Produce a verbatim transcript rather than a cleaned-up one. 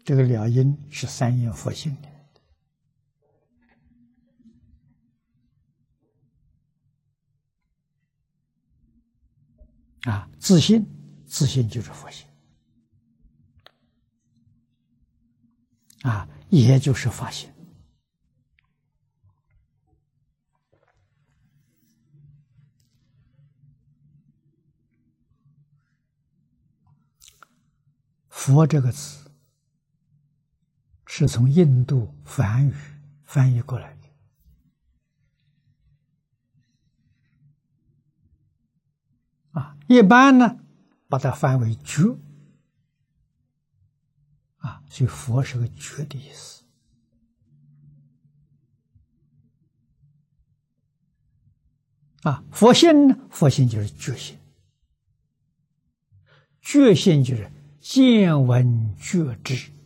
这个了因是三因佛性的。啊，自信，自信就是佛性。啊，也就是法性。佛这个词是从印度梵语翻译过来的。啊，一般呢，把它翻为觉。啊，所以佛是个觉的意思。啊，佛性呢？佛性就是觉性，觉性就是见闻觉知。